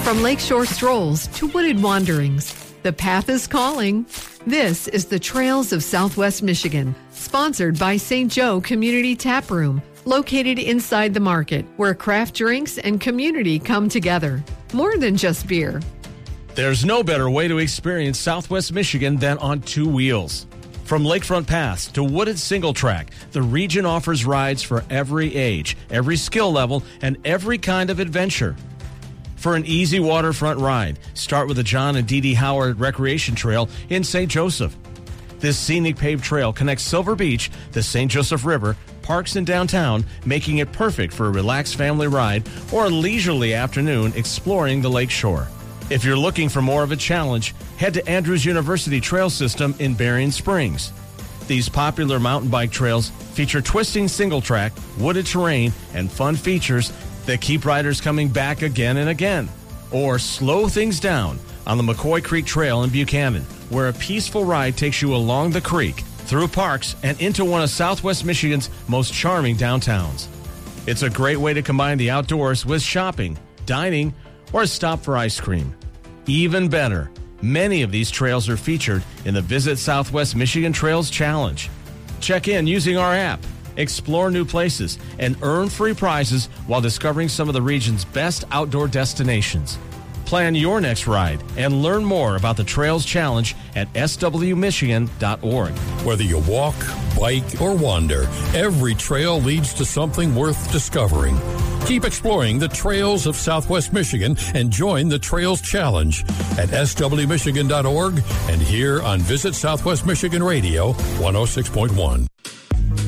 From lakeshore strolls to wooded wanderings, the path is calling. This is the Trails of Southwest Michigan, sponsored by St. Joe Community Tap Room, located inside the market, where craft drinks and community come together. More than just beer. There's no better way to experience Southwest Michigan than on two wheels. From lakefront paths to wooded single track, the region offers rides for every age, every skill level, and every kind of adventure. For an easy waterfront ride, start with the John and Dee Dee Howard Recreation Trail in St. Joseph. This scenic paved trail connects Silver Beach, the St. Joseph River, parks in downtown, making it perfect for a relaxed family ride or a leisurely afternoon exploring the lake shore. If you're looking for more of a challenge, head to Andrews University Trail System in Berrien Springs. These popular mountain bike trails feature twisting single track, wooded terrain, and fun features that keep riders coming back again and again. Or slow things down on the McCoy Creek Trail in Buchanan, where a peaceful ride takes you along the creek, through parks, and into one of Southwest Michigan's most charming downtowns. It's a great way to combine the outdoors with shopping, dining, or a stop for ice cream. Even better, many of these trails are featured in the Visit Southwest Michigan Trails Challenge. Check in using our app, explore new places, and earn free prizes while discovering some of the region's best outdoor destinations. Plan your next ride and learn more about the Trails Challenge at swmichigan.org. Whether you walk, bike, or wander, every trail leads to something worth discovering. Keep exploring the trails of Southwest Michigan and join the Trails Challenge at swmichigan.org and here on Visit Southwest Michigan Radio 106.1.